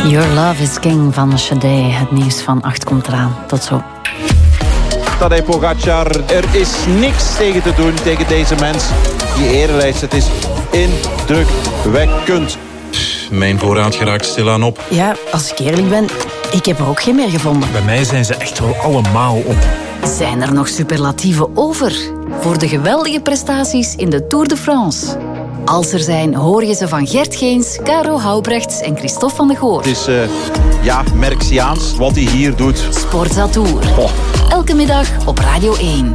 Your Love is King van Sade. Het nieuws van 8 komt eraan. Tot zo. Tadej Pogacar, er is niks tegen te doen tegen deze mens. Die erelijst, het is indrukwekkend. Mijn voorraad geraakt stilaan op. Ja, als ik eerlijk ben, ik heb er ook geen meer gevonden. Bij mij zijn ze echt wel allemaal op. Zijn er nog superlatieven over? Voor de geweldige prestaties in de Tour de France. Als er zijn, hoor je ze van Gert Geens, Caro Houbrechts en Christophe van de Goor. Het is, Merksiaans wat hij hier doet. Sportza Tour. Oh. Elke middag op Radio 1.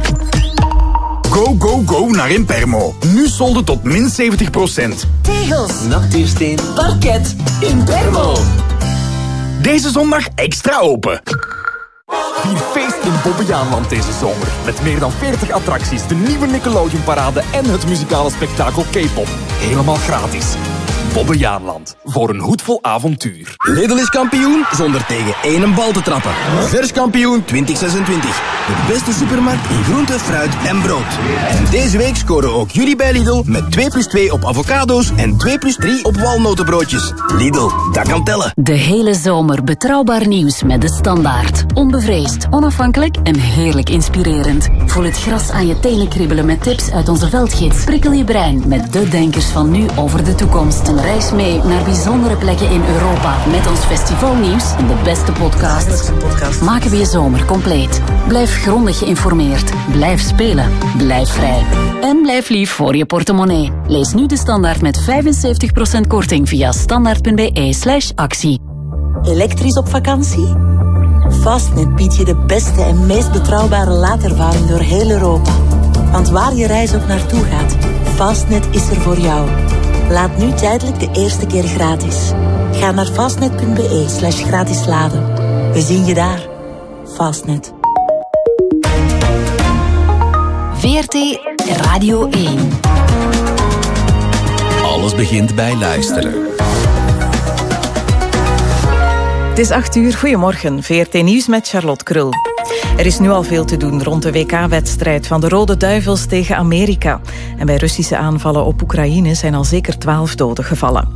Go, go, go naar Impermo. Nu solden tot min 70%. Tegels, natuursteen, parket, Impermo. Deze zondag extra open. Vier feest in Bobbejaanland deze zomer. Met meer dan 40 attracties, de nieuwe Nickelodeon-parade en het muzikale spektakel K-pop. Helemaal gratis. Bobbejaanland. Voor een hoedvol avontuur. Lidl is kampioen zonder tegen één bal te trappen. Vers kampioen 2026. De beste supermarkt in groente, fruit en brood. En deze week scoren ook jullie bij Lidl met 2+2 op avocado's en 2+3 op walnotenbroodjes. Lidl, dat kan tellen. De hele zomer betrouwbaar nieuws met De Standaard. Onbevreesd, onafhankelijk en heerlijk inspirerend. Voel het gras aan je tenen kriebelen met tips uit onze veldgids. Prikkel je brein met de denkers van nu over de toekomst. En reis mee naar bijzondere plekken in Europa. Met ons festivalnieuws en de beste podcasts. Maken we je zomer compleet. Blijf grondig geïnformeerd. Blijf spelen. Blijf vrij. En blijf lief voor je portemonnee. Lees nu De Standaard met 75% korting via standaard.be/actie. Elektrisch op vakantie? Fastnet biedt je de beste en meest betrouwbare laadervaring door heel Europa. Want waar je reis ook naartoe gaat, Fastnet is er voor jou. Laat nu tijdelijk de eerste keer gratis. Ga naar fastnet.be/gratis laden. We zien je daar. Fastnet. VRT Radio 1. Alles begint bij luisteren. Het is 8 uur. Goedemorgen. VRT Nieuws met Charlotte Krul. Er is nu al veel te doen rond de WK-wedstrijd van de Rode Duivels tegen Amerika. En bij Russische aanvallen op Oekraïne zijn al zeker 12 doden gevallen.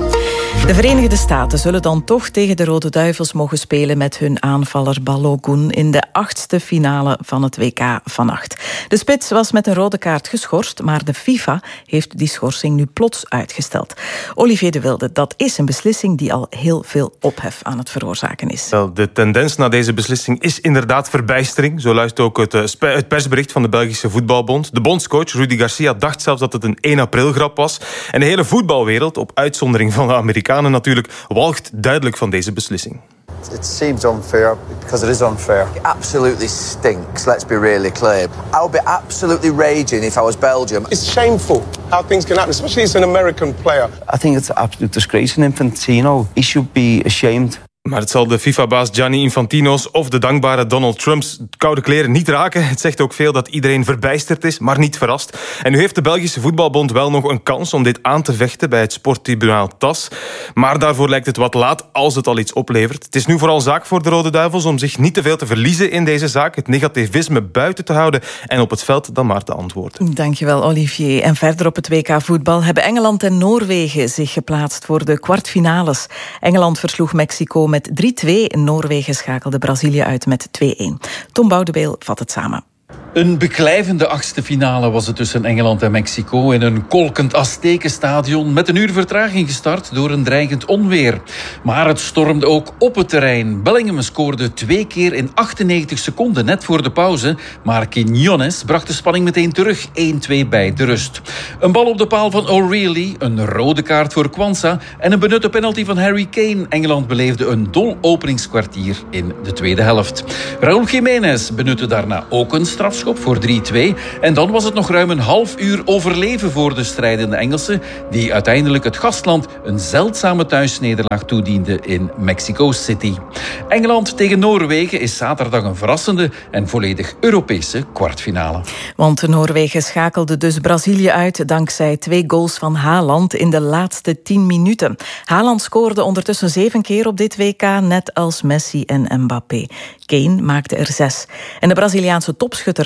De Verenigde Staten zullen dan toch tegen de Rode Duivels mogen spelen met hun aanvaller Balogun in de 8e finale van het WK vannacht. De spits was met een rode kaart geschorst, maar de FIFA heeft die schorsing nu plots uitgesteld. Olivier de Wilde, dat is een beslissing die al heel veel ophef aan het veroorzaken is. Wel, de tendens na deze beslissing is inderdaad verbijstering. Zo luidt ook het persbericht van de Belgische Voetbalbond. De bondscoach Rudy Garcia dacht zelfs dat het een 1 april grap was. En de hele voetbalwereld, op uitzondering van de Amerikanen natuurlijk, walgt duidelijk van deze beslissing. It seems unfair because it is unfair. It absolutely stinks, let's be really clear. I would be absolutely raging if I was Belgium. It's shameful how things can happen, especially as an American player. I think it's an absolute disgrace in Infantino. He should be ashamed. Maar het zal de FIFA-baas Gianni Infantino's of de dankbare Donald Trump's koude kleren niet raken. Het zegt ook veel dat iedereen verbijsterd is, maar niet verrast. En nu heeft de Belgische Voetbalbond wel nog een kans om dit aan te vechten bij het sporttribunaal TAS. Maar daarvoor lijkt het wat laat als het al iets oplevert. Het is nu vooral zaak voor de Rode Duivels om zich niet te veel te verliezen in deze zaak, het negativisme buiten te houden en op het veld dan maar te antwoorden. Dankjewel, Olivier. En verder op het WK voetbal hebben Engeland en Noorwegen zich geplaatst voor de kwartfinales. Engeland versloeg Mexico met 3-2. Noorwegen schakelde Brazilië uit met 2-1. Tom Boudeweel vat het samen. Een beklijvende 8e finale was het tussen Engeland en Mexico in een kolkend Aztekenstadion met een uur vertraging gestart door een dreigend onweer. Maar het stormde ook op het terrein. Bellingham scoorde 2 keer in 98 seconden, net voor de pauze. Maar Quiñones bracht de spanning meteen terug, 1-2 bij de rust. Een bal op de paal van O'Reilly, een rode kaart voor Kwanza en een benutte penalty van Harry Kane. Engeland beleefde een dol openingskwartier in de tweede helft. Raúl Jiménez benutte daarna ook een strafschop voor 3-2. En dan was het nog ruim een half uur overleven voor de strijdende Engelsen, die uiteindelijk het gastland een zeldzame thuisnederlaag toediende in Mexico City. Engeland tegen Noorwegen is zaterdag een verrassende en volledig Europese kwartfinale. Want Noorwegen schakelde dus Brazilië uit dankzij 2 goals van Haaland in de laatste 10 minuten. Haaland scoorde ondertussen 7 keer op dit WK, net als Messi en Mbappé. Kane maakte er 6. En de Braziliaanse topschutter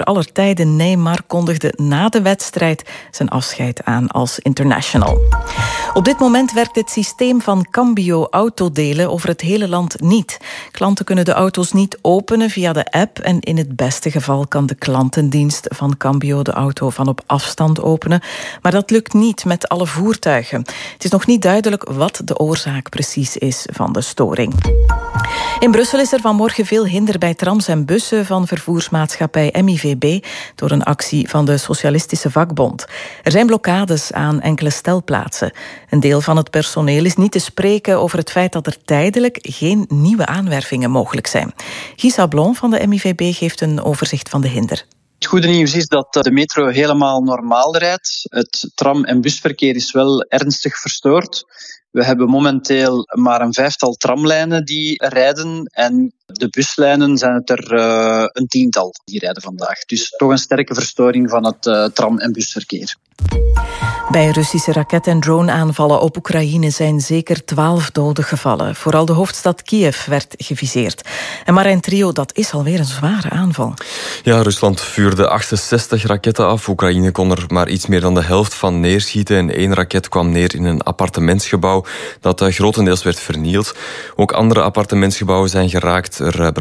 aller tijden Neymar kondigde na de wedstrijd zijn afscheid aan als international. Op dit moment werkt het systeem van Cambio autodelen over het hele land niet. Klanten kunnen de auto's niet openen via de app en in het beste geval kan de klantendienst van Cambio de auto van op afstand openen. Maar dat lukt niet met alle voertuigen. Het is nog niet duidelijk wat de oorzaak precies is van de storing. In Brussel is er vanmorgen veel hinder bij trams en bussen van vervoersmaatschappij MIVB door een actie van de Socialistische Vakbond. Er zijn blokkades aan enkele stelplaatsen. Een deel van het personeel is niet te spreken over het feit dat er tijdelijk geen nieuwe aanwervingen mogelijk zijn. Guy Sablon van de MIVB geeft een overzicht van de hinder. Het goede nieuws is dat de metro helemaal normaal rijdt. Het tram- en busverkeer is wel ernstig verstoord. We hebben momenteel maar een 5-tal tramlijnen die rijden en de buslijnen zijn het er een 10-tal die rijden vandaag. Dus toch een sterke verstoring van het tram- en busverkeer. Bij Russische raket- en droneaanvallen op Oekraïne zijn zeker 12 doden gevallen. Vooral de hoofdstad Kiev werd geviseerd. En Marijn Trio, dat is alweer een zware aanval. Ja, Rusland vuurde 68 raketten af. Oekraïne kon er maar iets meer dan de helft van neerschieten. En 1 raket kwam neer in een appartementsgebouw dat grotendeels werd vernield. Ook andere appartementsgebouwen zijn geraakt.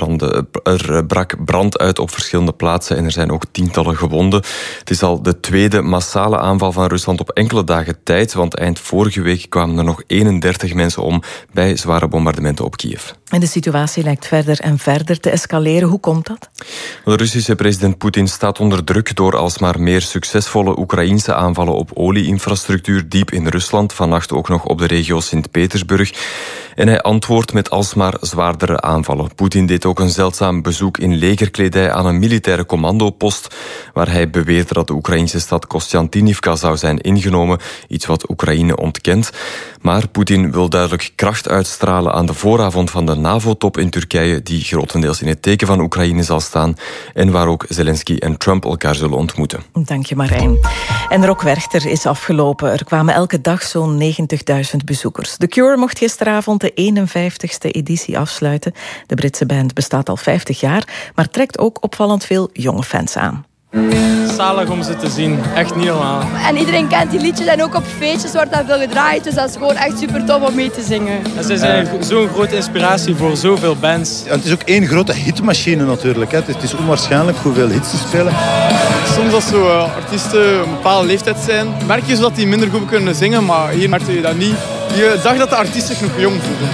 Er brak brand uit op verschillende plaatsen en er zijn ook tientallen gewonden. Het is al de tweede massale aanval van Rusland op enkele dagen tijd, want eind vorige week kwamen er nog 31 mensen om bij zware bombardementen op Kiev. En de situatie lijkt verder en verder te escaleren. Hoe komt dat? De Russische president Poetin staat onder druk door alsmaar meer succesvolle Oekraïense aanvallen op olieinfrastructuur diep in Rusland, vannacht ook nog op de regio Sint-Petersburg. En hij antwoordt met alsmaar zwaardere aanvallen. Poetin deed ook een zeldzaam bezoek in legerkledij aan een militaire commandopost, waar hij beweerde dat de Oekraïnse stad Kostjantinivka zou zijn ingenomen, iets wat Oekraïne ontkent. Maar Poetin wil duidelijk kracht uitstralen aan de vooravond van de NAVO-top in Turkije, die grotendeels in het teken van Oekraïne zal staan en waar ook Zelensky en Trump elkaar zullen ontmoeten. Dank je, Marijn. En Rock Werchter is afgelopen. Er kwamen elke dag zo'n 90.000 bezoekers. The Cure mocht gisteravond de 51ste editie afsluiten. De Britse band bestaat al 50 jaar, maar trekt ook opvallend veel jonge fans aan. Zalig om ze te zien, echt niet normaal. En iedereen kent die liedjes en ook op feestjes wordt dat veel gedraaid, dus dat is gewoon echt super tof om mee te zingen. En ze zijn zo'n grote inspiratie voor zoveel bands. En het is ook één grote hitmachine natuurlijk. Hè. Het is onwaarschijnlijk hoeveel hits te spelen. Soms als zo artiesten een bepaalde leeftijd zijn, merk je zo dat die minder goed kunnen zingen, maar hier merkte je dat niet. Je zag dat de artiesten zich nog jong voelden.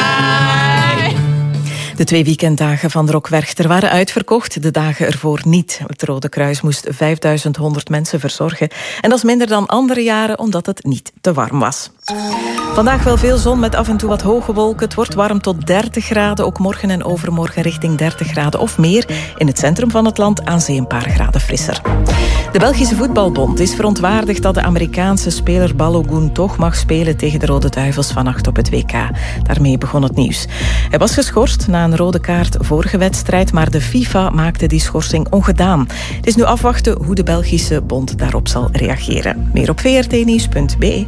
De 2 weekenddagen van Rock Werchter waren uitverkocht, de dagen ervoor niet. Het Rode Kruis moest 5100 mensen verzorgen. En dat is minder dan andere jaren, omdat het niet te warm was. Vandaag wel veel zon met af en toe wat hoge wolken. Het wordt warm tot 30 graden, ook morgen en overmorgen richting 30 graden of meer. In het centrum van het land aan zee een paar graden frisser. De Belgische Voetbalbond is verontwaardigd dat de Amerikaanse speler Balogun toch mag spelen tegen de Rode Duivels vannacht op het WK. Daarmee begon het nieuws. Hij was geschorst na een rode kaart vorige wedstrijd, maar de FIFA maakte die schorsing ongedaan. Het is nu afwachten hoe de Belgische bond daarop zal reageren. Meer op vrtnieuws.be.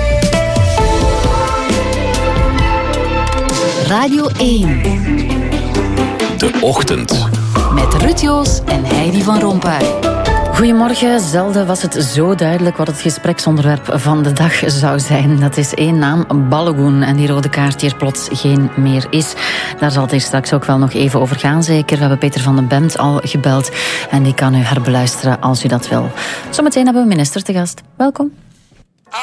Radio 1. De Ochtend. Met Ruud Joos en Heidi van Rompuy. Goedemorgen. Zelden was het zo duidelijk wat het gespreksonderwerp van de dag zou zijn. Dat is één naam, Balogun. En die rode kaart die er plots geen meer is. Daar zal het hier straks ook wel nog even over gaan, zeker. We hebben Peter van den Bent al gebeld. En die kan u herbeluisteren als u dat wil. Zometeen hebben we minister te gast. Welkom.